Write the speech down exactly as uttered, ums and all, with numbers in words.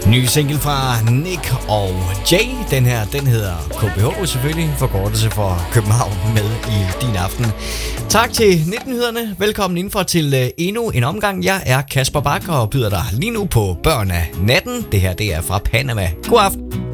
Ny single fra Nick og Jay. Den her, den hedder K B H selvfølgelig, forkortelse for København med i din aften. Tak til nitten-nyhederne. Velkommen indenfor til uh, endnu en omgang. Jeg er Kasper Bak og byder dig lige nu på Børn af Natten. Det her, det er fra Panama. God aften.